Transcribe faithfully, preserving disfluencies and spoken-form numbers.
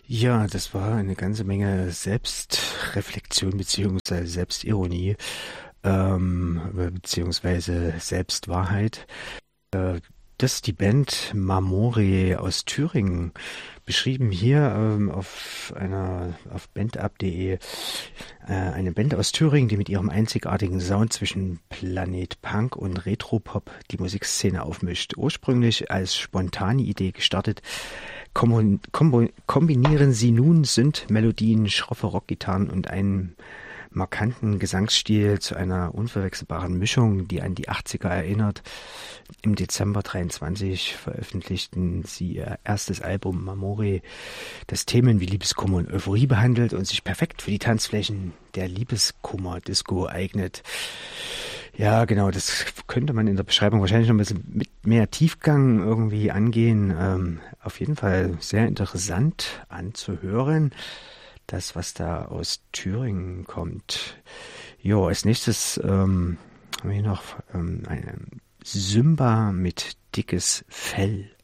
Ja, das war eine ganze Menge Selbstreflexion beziehungsweise Selbstironie, ähm, beziehungsweise Selbstwahrheit. Äh, Das ist die Band Marmore aus Thüringen, beschrieben hier ähm, auf einer auf bandab punkt de. Äh, eine Band aus Thüringen, die mit ihrem einzigartigen Sound zwischen Planet Punk und Retropop die Musikszene aufmischt. Ursprünglich als spontane Idee gestartet, kombo- kombo- kombinieren sie nun Synth-Melodien, schroffe Rockgitarren und einen markanten Gesangsstil zu einer unverwechselbaren Mischung, die an die achtziger erinnert. Im Dezember dreiundzwanzig veröffentlichten sie ihr erstes Album Marmore, das Themen wie Liebeskummer und Euphorie behandelt und sich perfekt für die Tanzflächen der Liebeskummer-Disco eignet. Ja, genau, das könnte man in der Beschreibung wahrscheinlich noch ein bisschen mit mehr Tiefgang irgendwie angehen. Ähm, auf jeden Fall sehr interessant anzuhören, das, was da aus Thüringen kommt. Jo, als nächstes ähm, haben wir hier noch ähm, eine Symba mit dickes Fell.